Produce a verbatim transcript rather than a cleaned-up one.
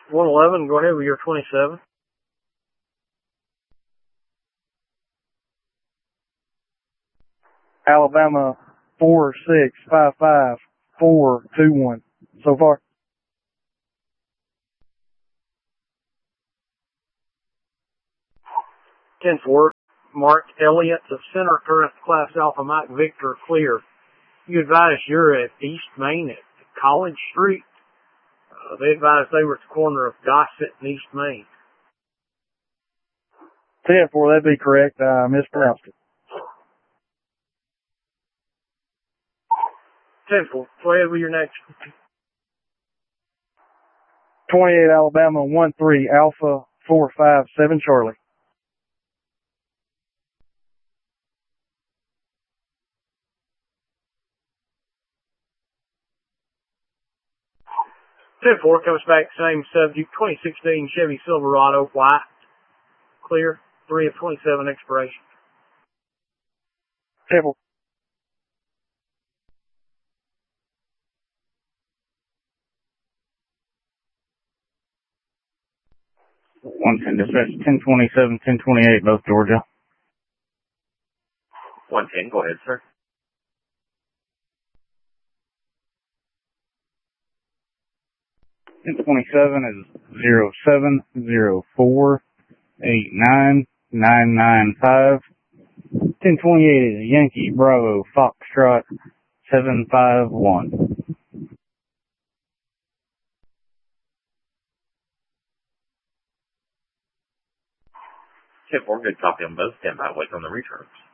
one eleven, go ahead with your twenty-seven. Alabama four six five five four two one. So far. ten four, Mark Elliott of Center Current Class Alpha Mike Victor clear. You advised you're at East Main at College Street. Uh, they advised they were at the corner of Gossett and East Main. ten four, that'd be correct. I mispronounced it. ten four, go ahead with your next. twenty-eight Alabama one three Alpha four five seven Charlie. ten four comes back, same subject, twenty sixteen Chevy Silverado, white, clear, three of twenty-seven expiration. ten four. one ten dispatch, ten twenty-seven, ten twenty-eight, both Georgia. one ten, go ahead, sir. ten twenty-seven is zero seven zero four eight nine nine nine five. ten twenty-eight is Yankee Bravo Foxtrot seven five one. ten four, good copy on both. Stand by, wait on the returns.